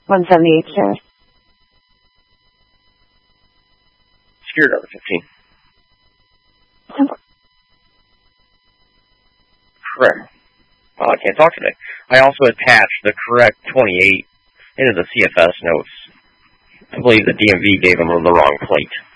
178, sir. Security number 15. Correct. Well, I can't talk today. I also attached the correct 28 into the CFS notes. I believe the DMV gave them the wrong plate.